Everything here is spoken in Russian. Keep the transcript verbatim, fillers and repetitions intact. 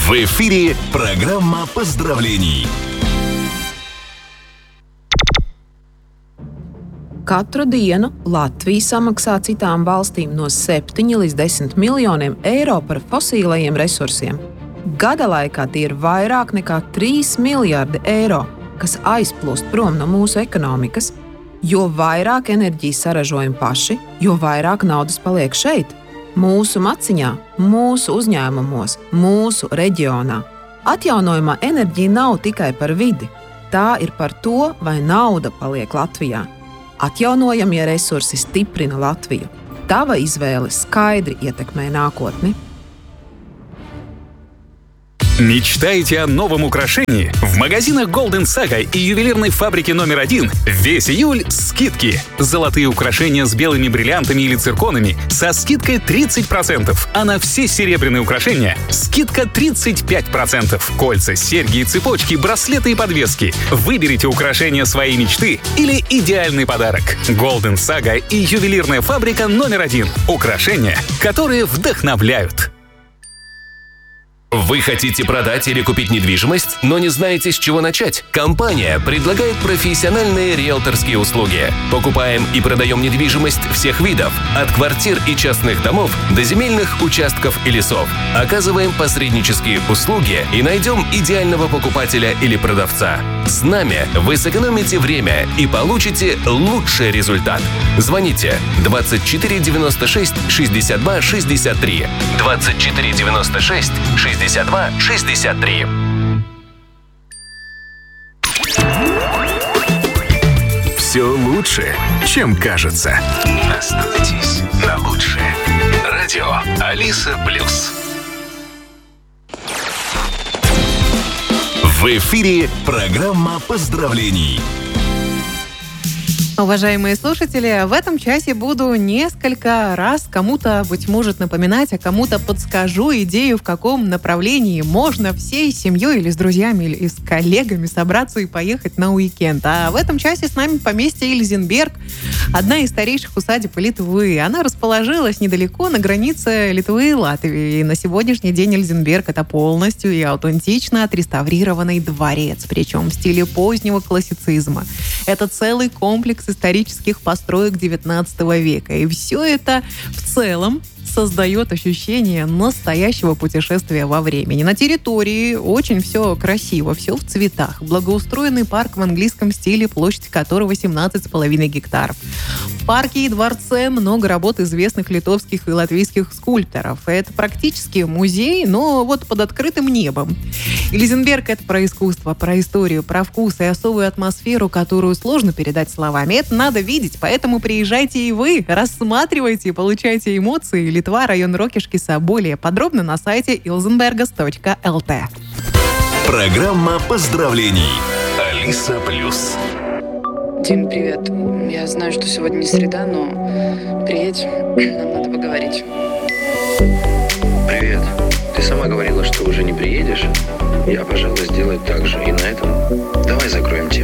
В эфире программа поздравлений. Katru dienu Latvija samaksā citām valstīm no septiņi līdz desmit miljoniem eiro par fosīlajiem resursiem. Gada laikā tie ir vairāk nekā trīs miljardi eiro, kas aizplūst prom no mūsu ekonomikas. Jo vairāk enerģijas saražojam paši, jo vairāk naudas paliek šeit, mūsu maciņā, mūsu uzņēmumos, mūsu reģionā. Atjaunojamā enerģija nav tikai par vidi. Tā ir par to, vai nauda paliek Latvijā. Atjaunojamie resursi stiprina Latviju. Tava izvēle skaidri ietekmē nākotni. Мечтаете о новом украшении? В магазинах Golden Saga и ювелирной фабрике номер один весь июль скидки. Золотые украшения с белыми бриллиантами или цирконами со скидкой тридцать процентов, а на все серебряные украшения скидка тридцать пять процентов. Кольца, серьги и цепочки, браслеты и подвески. Выберите украшения своей мечты или идеальный подарок. Golden Saga и ювелирная фабрика номер один. Украшения, которые вдохновляют. Вы хотите продать или купить недвижимость, но не знаете, с чего начать? Компания предлагает профессиональные риэлторские услуги. Покупаем и продаем недвижимость всех видов, от квартир и частных домов до земельных участков и лесов. Оказываем посреднические услуги и найдем идеального покупателя или продавца. С нами вы сэкономите время и получите лучший результат. Звоните двадцать четыре девяносто шесть шестьдесят два шестьдесят три. двадцать четыре девяносто шесть шестьдесят два шестьдесят три. Все лучше, чем кажется. Настройтесь на лучшее. Радио Алиса Плюс. В эфире программа поздравлений. Уважаемые слушатели, в этом часе буду несколько раз кому-то, быть может, напоминать, а кому-то подскажу идею, в каком направлении можно всей семьей или с друзьями, или с коллегами собраться и поехать на уикенд. А в этом часе с нами поместье Ильзенберг, одна из старейших усадеб Литвы. Она расположилась недалеко на границе Литвы и Латвии. И на сегодняшний день Ильзенберг — это полностью и аутентично отреставрированный дворец, причем в стиле позднего классицизма. Это целый комплекс исторических построек девятнадцатого века. И все это в целом создает ощущение настоящего путешествия во времени. На территории очень все красиво, все в цветах. Благоустроенный парк в английском стиле, площадь которого семнадцать с половиной гектаров. В парке и дворце много работ известных литовских и латвийских скульпторов. Это практически музей, но вот под открытым небом. Ильзенберг — это про искусство, про историю, про вкус и особую атмосферу, которую сложно передать словами. Это надо видеть, поэтому приезжайте и вы, рассматривайте, получайте эмоции. Литва, район Рокишкиса. Более подробно на сайте илзенбергас точка эл ти. Программа поздравлений. Алиса Плюс. Дим, привет. Я знаю, что сегодня не среда, но приедь, нам надо поговорить. Привет. Ты сама говорила, что уже не приедешь. Я, пожалуй, сделаю так же. И на этом давай закроем тему.